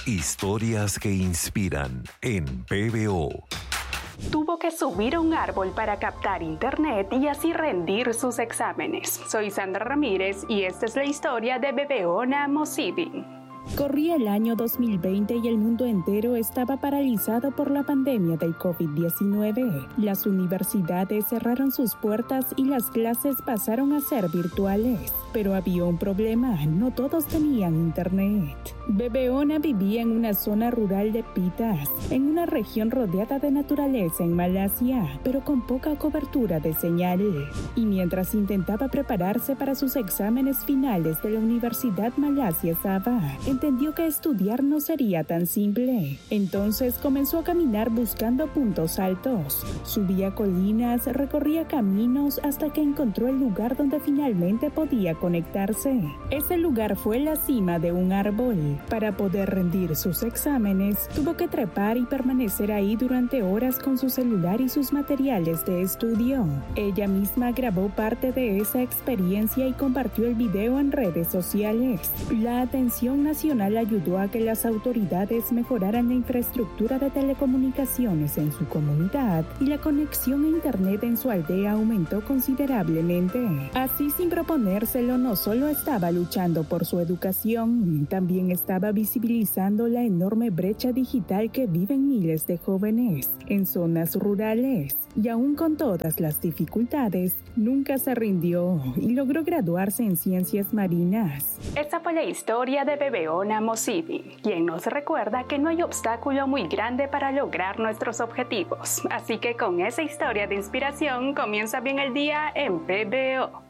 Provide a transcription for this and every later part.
Historias que inspiran en PBO. Tuvo que subir a un árbol para captar internet y así rendir sus exámenes. Soy Sandra Ramírez y esta es la historia de Bebeona Mosidi. Corría el año 2020 y el mundo entero estaba paralizado por la pandemia del COVID-19. Las universidades cerraron sus puertas y las clases pasaron a ser virtuales. Pero había un problema, no todos tenían internet. Bebeona vivía en una zona rural de Pitas, en una región rodeada de naturaleza en Malasia, pero con poca cobertura de señal. Y mientras intentaba prepararse para sus exámenes finales de la Universidad Malaysia Sabah, entendió que estudiar no sería tan simple. Entonces comenzó a caminar buscando puntos altos. Subía colinas, recorría caminos hasta que encontró el lugar donde finalmente podía conectarse. Ese lugar fue la cima de un árbol. Para poder rendir sus exámenes, tuvo que trepar y permanecer ahí durante horas con su celular y sus materiales de estudio. Ella misma grabó parte de esa experiencia y compartió el video en redes sociales. La atención nacional ayudó a que las autoridades mejoraran la infraestructura de telecomunicaciones en su comunidad y la conexión a internet en su aldea aumentó considerablemente. Así, sin proponérselo, no solo estaba luchando por su educación, también estaba visibilizando la enorme brecha digital que viven miles de jóvenes en zonas rurales. Y aún con todas las dificultades, nunca se rindió y logró graduarse en ciencias marinas. Esta fue la historia de Bebeona Mosidi, quien nos recuerda que no hay obstáculo muy grande para lograr nuestros objetivos. Así que con esa historia de inspiración comienza bien el día en PBO.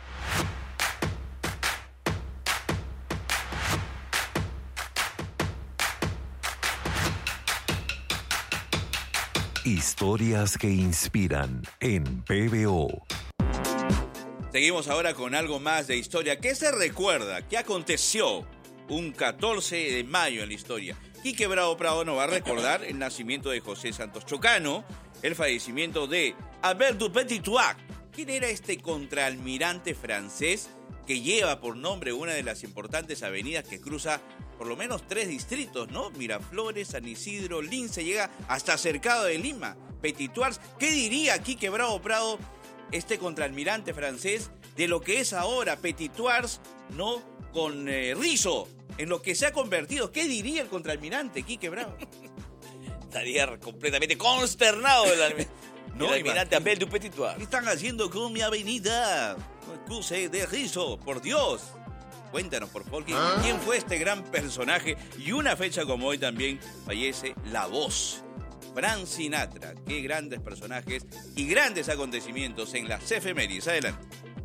Historias que inspiran en PBO. Seguimos ahora con algo más de historia. ¿Qué se recuerda? ¿Qué aconteció un 14 de mayo en la historia? Quique Bravo Prado nos va a recordar el nacimiento de José Santos Chocano, el fallecimiento de Albert Dupétit-Thouars. ¿Quién era este contraalmirante francés que lleva por nombre una de las importantes avenidas que cruza por lo menos 3 distritos, ¿no? Miraflores, San Isidro, Lince, llega hasta Cercado de Lima, Petit-Thouars. ¿Qué diría Quique Bravo Prado, este contraalmirante francés, de lo que es ahora Petit-Thouars, ¿no? Con Rizo, en lo que se ha convertido? ¿Qué diría el contraalmirante Quique Bravo? Estaría completamente consternado el almirante Abel Dupétit-Thouars. ¿Qué están haciendo con mi avenida? Cruce de Rizo, por Dios. Cuéntanos, por favor, ¿quién fue este gran personaje? Y una fecha como hoy también fallece La Voz, Frank Sinatra. Qué grandes personajes y grandes acontecimientos en las efemérides. Adelante.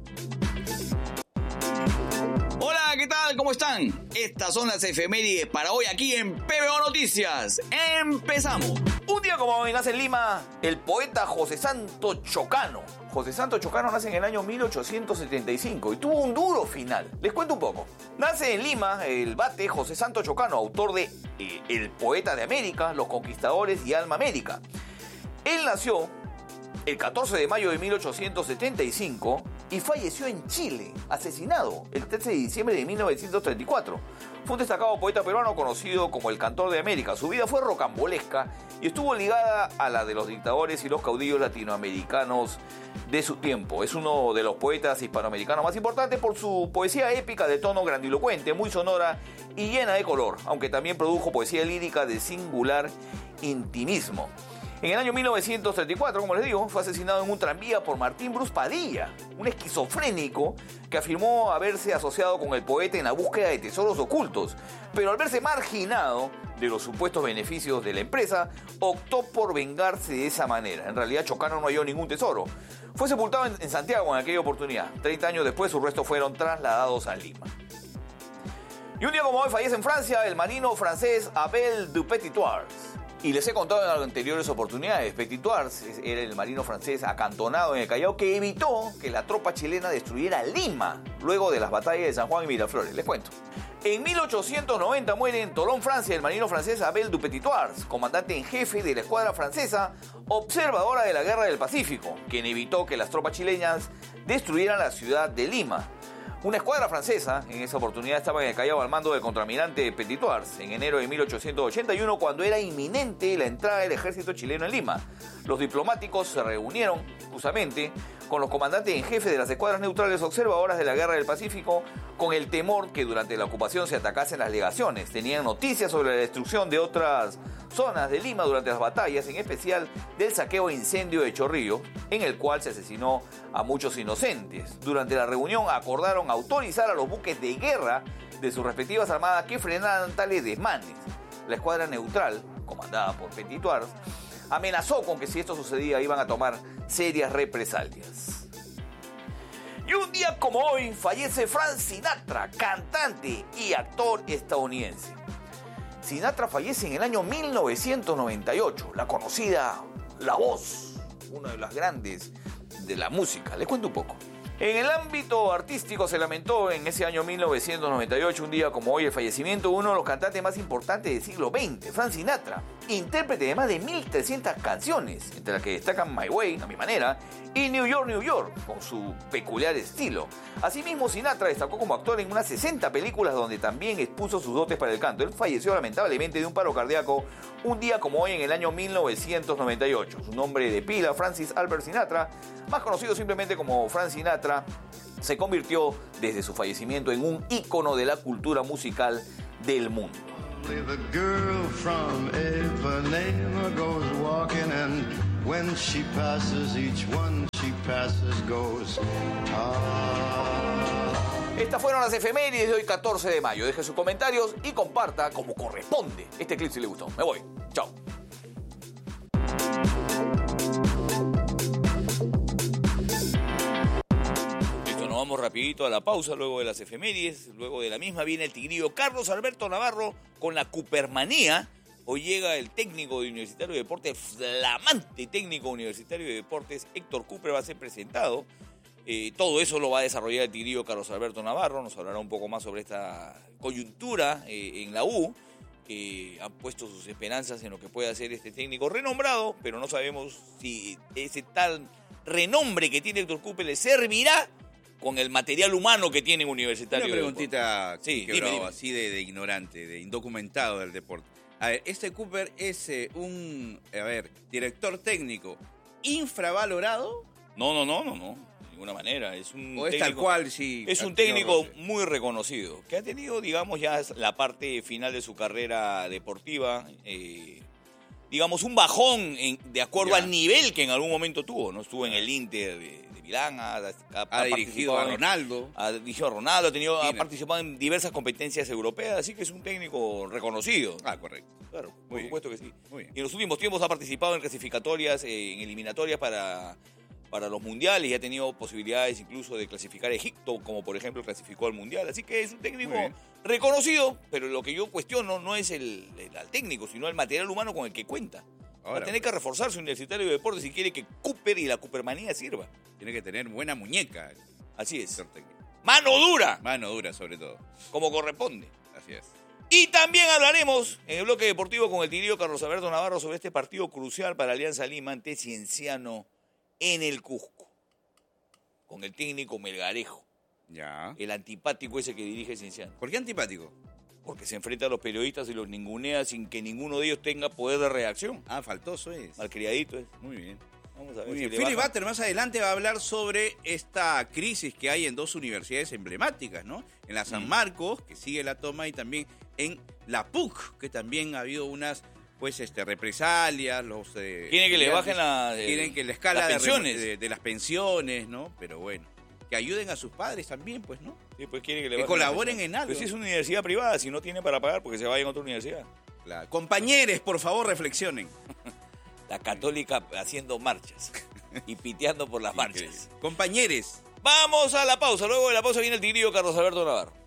Hola, ¿qué tal? ¿Cómo están? Estas son las efemérides para hoy aquí en PBO Noticias. ¡Empezamos! Un día como hoy nace en Lima el poeta José Santos Chocano. José Santos Chocano nace en el año 1875 y tuvo un duro final. Les cuento un poco. Nace en Lima el bate José Santos Chocano, autor de El Poeta de América, Los Conquistadores y Alma América. Él nació el 14 de mayo de 1875 y falleció en Chile, asesinado el 13 de diciembre de 1934. Fue un destacado poeta peruano conocido como el Cantor de América. Su vida fue rocambolesca y estuvo ligada a la de los dictadores y los caudillos latinoamericanos de su tiempo. Es uno de los poetas hispanoamericanos más importantes por su poesía épica de tono grandilocuente, muy sonora y llena de color, aunque también produjo poesía lírica de singular intimismo. En el año 1934, como les digo, fue asesinado en un tranvía por Martín Bruce Padilla, un esquizofrénico que afirmó haberse asociado con el poeta en la búsqueda de tesoros ocultos, pero al verse marginado de los supuestos beneficios de la empresa, optó por vengarse de esa manera. En realidad, Chocano no halló ningún tesoro. Fue sepultado en Santiago en aquella oportunidad. 30 años después, sus restos fueron trasladados a Lima. Y un día como hoy fallece en Francia el marino francés Abel Dupétit-Thouars. Y les he contado en anteriores oportunidades, Petit-Thouars era el marino francés acantonado en el Callao que evitó que la tropa chilena destruyera Lima luego de las batallas de San Juan y Miraflores. Les cuento. En 1890 muere en Tolón, Francia, el marino francés Abel Dupétit-Thouars, comandante en jefe de la escuadra francesa observadora de la Guerra del Pacífico, quien evitó que las tropas chilenas destruyeran la ciudad de Lima. Una escuadra francesa, en esa oportunidad, estaba en el Callao al mando del contraalmirante Petitoars en enero de 1881, cuando era inminente la entrada del ejército chileno en Lima. Los diplomáticos se reunieron justamente con los comandantes en jefe de las escuadras neutrales observadoras de la Guerra del Pacífico, con el temor que durante la ocupación se atacasen las legaciones. Tenían noticias sobre la destrucción de otras zonas de Lima durante las batallas, en especial del saqueo e incendio de Chorrillos, en el cual se asesinó a muchos inocentes. Durante la reunión acordaron autorizar a los buques de guerra de sus respectivas armadas que frenaran tales desmanes. La escuadra neutral, comandada por Petitoars, amenazó con que si esto sucedía iban a tomar serias represalias. Y un día como hoy fallece Frank Sinatra, cantante y actor estadounidense. Sinatra fallece en el año 1998, la conocida La Voz, una de las grandes de la música. Les cuento un poco. En el ámbito artístico se lamentó en ese año 1998, un día como hoy, el fallecimiento de uno de los cantantes más importantes del siglo XX, Frank Sinatra, intérprete de más de 1.300 canciones, entre las que destacan My Way, a mi manera, y New York, New York, con su peculiar estilo. Asimismo, Sinatra destacó como actor en unas 60 películas donde también expuso sus dotes para el canto. Él falleció lamentablemente de un paro cardíaco un día como hoy en el año 1998. Su nombre de pila, Francis Albert Sinatra, más conocido simplemente como Frank Sinatra, se convirtió desde su fallecimiento en un ícono de la cultura musical del mundo. The girl from Ipanema goes walking, and when she passes, each one she passes goes, ah. Estas fueron las efemérides de hoy 14 de mayo. Deje sus comentarios y comparta como corresponde este clip si le gustó. Me voy. Chao. Nos vamos rapidito a la pausa luego de las efemérides. Luego de la misma viene el tigrillo Carlos Alberto Navarro con la Coopermanía. Hoy llega el técnico de Universitario de Deportes, flamante técnico Universitario de Deportes, Héctor Cooper, va a ser presentado. Todo eso lo va a desarrollar el tigrillo Carlos Alberto Navarro. Nos hablará un poco más sobre esta coyuntura en la U, que han puesto sus esperanzas en lo que puede hacer este técnico renombrado, pero no sabemos si ese tal renombre que tiene Héctor Cooper le servirá con el material humano que tiene Universitario. Una preguntita, sí, dime. Así de ignorante, de indocumentado del deporte. A ver, este Cooper es un director técnico infravalorado. No, de ninguna manera. Es un o es técnico, tal cual, sí. Es un técnico muy reconocido, que ha tenido, digamos, ya la parte final de su carrera deportiva, digamos, un bajón de acuerdo al nivel que en algún momento tuvo, ¿no? Estuvo en el Inter de Milán, ha dirigido a Ronaldo. Ha participado en diversas competencias europeas, así que es un técnico reconocido. Ah, correcto. Claro, Muy por bien. supuesto que sí. Muy bien. Y en los últimos tiempos ha participado en clasificatorias, en eliminatorias para los mundiales, y ha tenido posibilidades incluso de clasificar a Egipto, como por ejemplo clasificó al mundial. Así que es un técnico reconocido, pero lo que yo cuestiono no es el técnico, sino el material humano con el que cuenta. Va a tener que reforzar su Universitario de Deportes si quiere que Cooper y la Coopermanía sirva. Tiene que tener buena muñeca. Así es. ¡Mano dura! Mano dura, sobre todo. Como corresponde. Así es. Y también hablaremos en el bloque deportivo con el tigrillo Carlos Alberto Navarro sobre este partido crucial para Alianza Lima ante Cienciano en el Cusco. Con el técnico Melgarejo. Ya. El antipático ese que dirige Cienciano. ¿Por qué antipático? Porque se enfrenta a los periodistas y los ningunea sin que ninguno de ellos tenga poder de reacción. Ah, faltoso es. Malcriadito es. Muy bien. Vamos a ver. Muy si bien. le Philip baja. Butter más adelante va a hablar sobre esta crisis que hay en dos universidades emblemáticas, ¿no? En la San Marcos, que sigue la toma, y también en la PUC, que también ha habido unas represalias. Quieren que le bajen quieren que la escala las pensiones. de las pensiones, ¿no? Pero bueno, que ayuden a sus padres también, pues, ¿no? Sí, pues quieren Que bajen colaboren las pensiones. en algo. Pues si es una universidad privada, si no tiene para pagar, porque se vayan a otra universidad. Claro. Compañeros, por favor, reflexionen. La Católica haciendo marchas y piteando por las marchas. Compañeros. Vamos a la pausa. Luego de la pausa viene el tigrillo Carlos Alberto Navarro.